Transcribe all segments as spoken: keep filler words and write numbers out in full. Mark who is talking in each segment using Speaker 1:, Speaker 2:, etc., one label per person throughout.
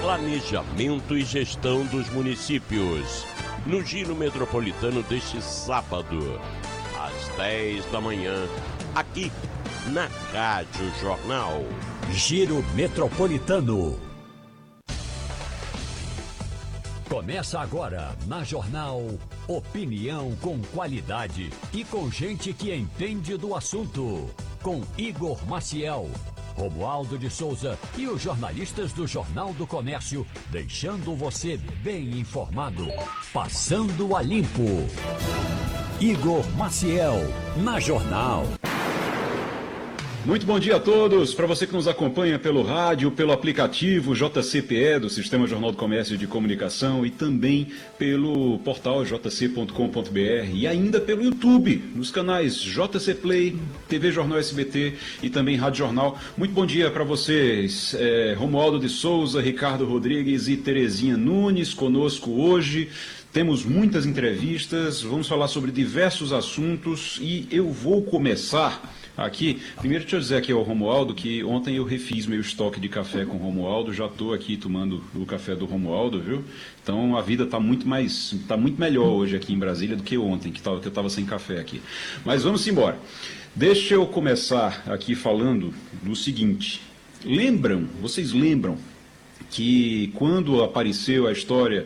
Speaker 1: Planejamento e Gestão dos Municípios, no Giro Metropolitano deste sábado, às dez da manhã, aqui na Rádio Jornal.
Speaker 2: Giro Metropolitano. Começa agora, na Jornal, opinião com qualidade e com gente que entende do assunto. Com Igor Maciel, Romualdo de Souza e os jornalistas do Jornal do Comércio, deixando você bem informado. Passando a limpo. Igor Maciel, na Jornal.
Speaker 3: Muito bom dia a todos, para você que nos acompanha pelo rádio, pelo aplicativo J C P E do Sistema Jornal do Comércio de Comunicação e também pelo portal j c ponto com ponto b r e ainda pelo YouTube, nos canais J C Play, T V Jornal S B T e também Rádio Jornal. Muito bom dia para vocês, é, Romualdo de Souza, Ricardo Rodrigues e Terezinha Nunes conosco hoje. Temos muitas entrevistas, vamos falar sobre diversos assuntos e eu vou começar aqui. Primeiro, deixa eu dizer aqui ao Romualdo que ontem eu refiz meu estoque de café com o Romualdo, já estou aqui tomando o café do Romualdo, viu? Então a vida está muito mais, está muito melhor hoje aqui em Brasília do que ontem, que, tava, que eu estava sem café aqui. Mas vamos embora. Deixa eu começar aqui falando do seguinte. Lembram, vocês lembram que quando apareceu a história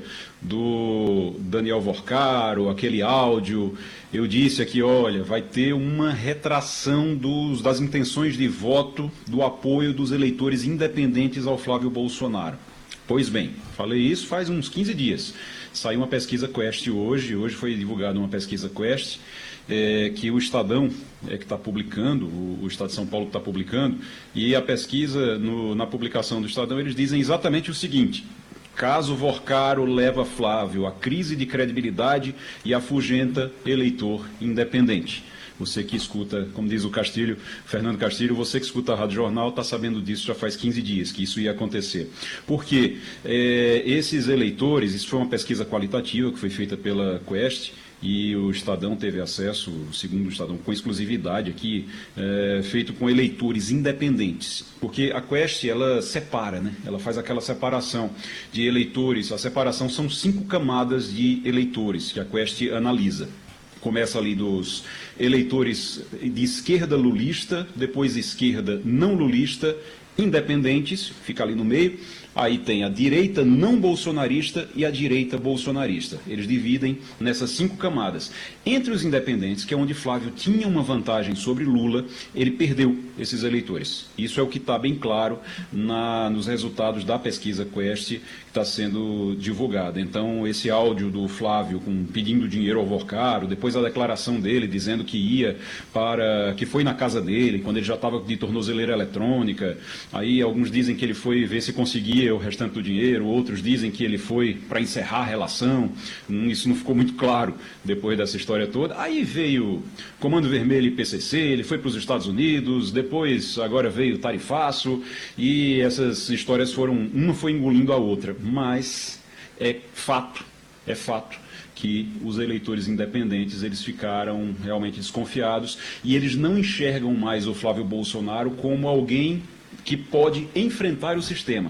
Speaker 3: do Daniel Vorcaro, aquele áudio, eu disse aqui, olha, vai ter uma retração dos, das intenções de voto do apoio dos eleitores independentes ao Flávio Bolsonaro. Pois bem, falei isso faz uns quinze dias. Saiu uma pesquisa Quest hoje, hoje foi divulgada uma pesquisa Quest, é, que o Estadão é que está publicando, o, o Estado de São Paulo está publicando, e a pesquisa, no, na publicação do Estadão, eles dizem exatamente o seguinte: caso Vorcaro leva Flávio à crise de credibilidade e afugenta eleitor independente. Você que escuta, como diz o Castilho, Fernando Castilho, você que escuta a Rádio Jornal está sabendo disso já faz quinze dias, que isso ia acontecer. Porque é, esses eleitores, isso foi uma pesquisa qualitativa que foi feita pela Quest, e o Estadão teve acesso, segundo o Estadão, com exclusividade aqui, é, feito com eleitores independentes. Porque a Quest, ela separa, né? Ela faz aquela separação de eleitores. A separação são cinco camadas de eleitores que a Quest analisa. Começa ali dos eleitores de esquerda lulista, depois esquerda não lulista, independentes, fica ali no meio. Aí tem a direita não bolsonarista e a direita bolsonarista. Eles dividem nessas cinco camadas. Entre os independentes, que é onde Flávio tinha uma vantagem sobre Lula, ele perdeu esses eleitores. Isso é o que está bem claro na, nos resultados da pesquisa Quest que está sendo divulgada. Então, esse áudio do Flávio com, pedindo dinheiro ao Vorcaro, depois a declaração dele dizendo que ia para, que foi na casa dele, quando ele já estava de tornozeleira eletrônica. Aí alguns dizem que ele foi ver se conseguia o restante do dinheiro, outros dizem que ele foi para encerrar a relação. Isso não ficou muito claro depois dessa história toda. Aí veio Comando Vermelho e P C C, ele foi para os Estados Unidos, depois agora veio o tarifaço, e essas histórias foram, uma foi engolindo a outra, mas é fato, é fato que os eleitores independentes, eles ficaram realmente desconfiados e eles não enxergam mais o Flávio Bolsonaro como alguém que pode enfrentar o sistema.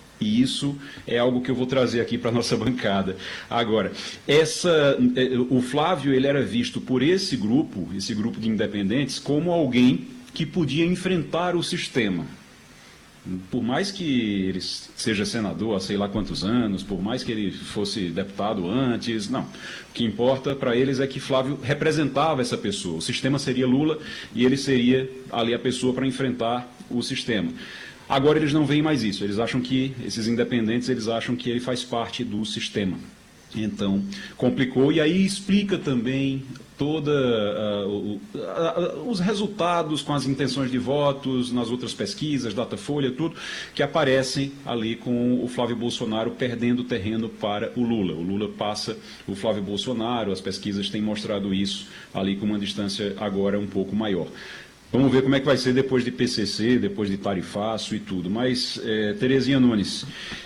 Speaker 3: E isso é algo que eu vou trazer aqui para a nossa bancada. Agora, essa, o Flávio, ele era visto por esse grupo, esse grupo de independentes, como alguém que podia enfrentar o sistema. Por mais que ele seja senador há sei lá quantos anos, por mais que ele fosse deputado antes, não. O que importa para eles é que Flávio representava essa pessoa. O sistema seria Lula e ele seria ali a pessoa para enfrentar o sistema. Agora eles não veem mais isso, eles acham que, esses independentes, eles acham que ele faz parte do sistema. Então, complicou, e aí explica também toda uh, uh, uh, os resultados com as intenções de votos nas outras pesquisas, Datafolha, tudo, que aparecem ali com o Flávio Bolsonaro perdendo terreno para o Lula. O Lula passa o Flávio Bolsonaro, as pesquisas têm mostrado isso ali com uma distância agora um pouco maior. Vamos ver como é que vai ser depois de P C C, depois de tarifaço e tudo. Mas, é, Terezinha Nunes,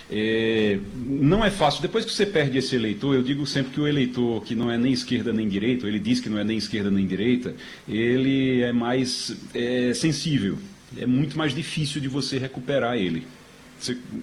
Speaker 3: é, não é fácil. Depois que você perde esse eleitor, eu digo sempre que o eleitor que não é nem esquerda nem direita, ele diz que não é nem esquerda nem direita, ele é mais é, sensível. É muito mais difícil de você recuperar ele. Você